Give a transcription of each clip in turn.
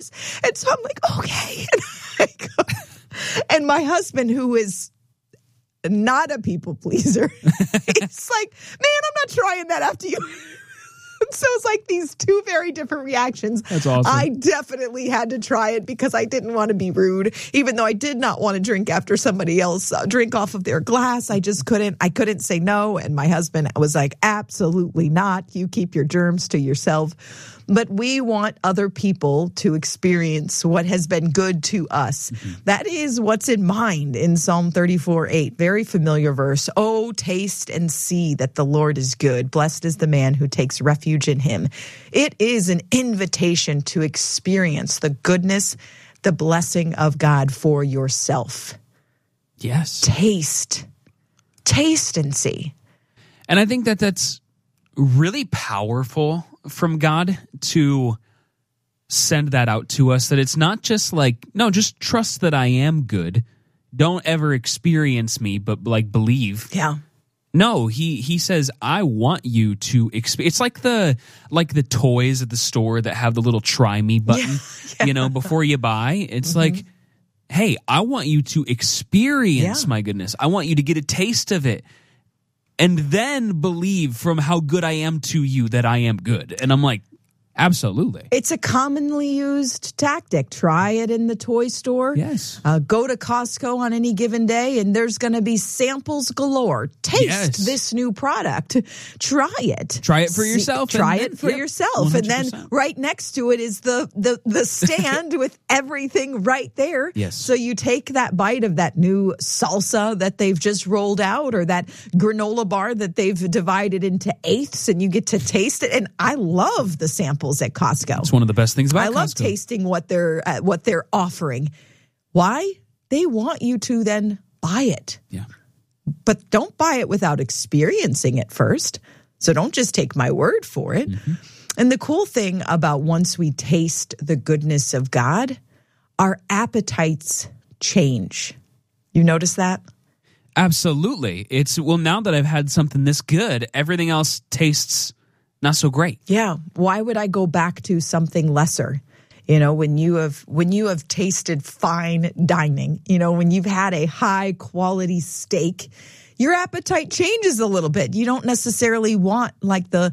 times. And so I'm like, okay. And my husband, who is not a people pleaser, he's like, man, I'm not trying that after you. So it's like these two very different reactions. That's awesome. I definitely had to try it because I didn't want to be rude, even though I did not want to drink after somebody else drink off of their glass. I just couldn't. I couldn't say no. And my husband was like, absolutely not. You keep your germs to yourself. But we want other people to experience what has been good to us. Mm-hmm. That is what's in mind in Psalm 34:8. Very familiar verse. Oh, taste and see that the Lord is good. Blessed is the man who takes refuge in him. It is an invitation to experience the goodness, the blessing of God for yourself. Yes. Taste and see. And I think that that's really powerful from God to send that out to us, that it's not just like, no, just trust that I am good. Don't ever experience me, but like believe. Yeah. No, he says, I want you to experience. It's like the toys at the store that have the little try me button, before you buy. It's like, hey, I want you to experience my goodness. I want you to get a taste of it. And then believe from how good I am to you that I am good. And I'm like, absolutely. It's a commonly used tactic. Try it in the toy store. Yes. Go to Costco on any given day, and there's going to be samples galore. Taste this new product. Try it. Try it for yourself. Try it for yourself. 100%. And then right next to it is the stand with everything right there. Yes. So you take that bite of that new salsa that they've just rolled out, or that granola bar that they've divided into eighths, and you get to taste it. And I love the samples at Costco. It's one of the best things about Costco. I love tasting what they're offering. Why? They want you to then buy it. Yeah. But don't buy it without experiencing it first. So don't just take my word for it. Mm-hmm. And the cool thing about once we taste the goodness of God, our appetites change. You notice that? Absolutely. Now that I've had something this good, everything else tastes not so great. Yeah. Why would I go back to something lesser? When you have tasted fine dining, when you've had a high quality steak, your appetite changes a little bit. You don't necessarily want like the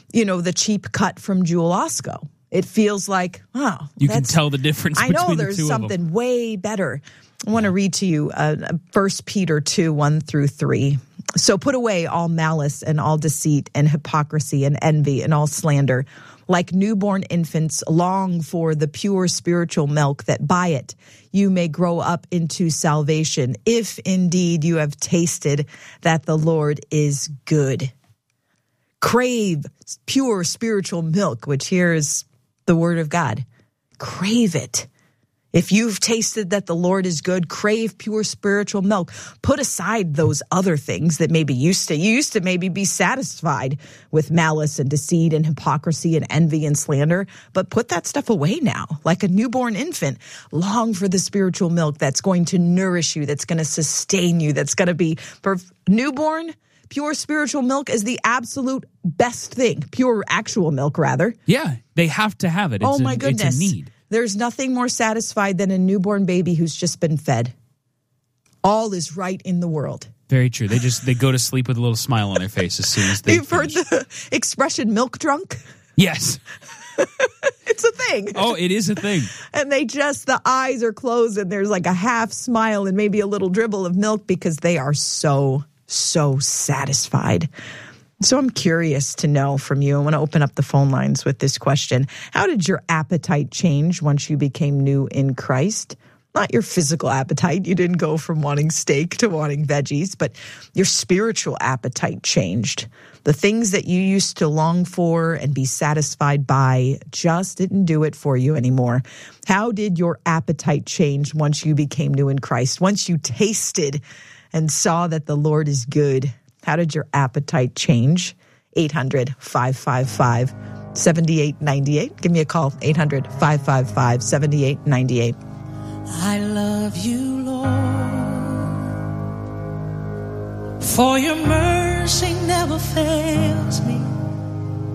cheap cut from Jewel Osco. It feels like, you can tell the difference between the two of them. I know there's something way better. I want to read to you 1 Peter 2:1-3. So put away all malice and all deceit and hypocrisy and envy and all slander. Like newborn infants, long for the pure spiritual milk, that by it you may grow up into salvation, if indeed you have tasted that the Lord is good. Crave pure spiritual milk, which here is the word of God. Crave it. If you've tasted that the Lord is good, crave pure spiritual milk. Put aside those other things that maybe you used to maybe be satisfied with malice and deceit and hypocrisy and envy and slander, but put that stuff away now. Like a newborn infant, long for the spiritual milk that's going to nourish you, that's going to sustain you, that's going to be for newborn. Pure spiritual milk is the absolute best thing. Pure actual milk, rather. Yeah, they have to have it. Oh my goodness. It's a need. There's nothing more satisfied than a newborn baby who's just been fed. All is right in the world. Very true. They go to sleep with a little smile on their face as soon as they You've heard the expression milk drunk? Yes. It's a thing. Oh, it is a thing. And the eyes are closed and there's like a half smile and maybe a little dribble of milk because they are so satisfied. So I'm curious to know from you. I want to open up the phone lines with this question. How did your appetite change once you became new in Christ? Not your physical appetite. You didn't go from wanting steak to wanting veggies, but your spiritual appetite changed. The things that you used to long for and be satisfied by just didn't do it for you anymore. How did your appetite change once you became new in Christ? Once you tasted and saw that the Lord is good, how did your appetite change? 800-555-7898. Give me a call, 800-555-7898. I love you, Lord, for your mercy never fails me.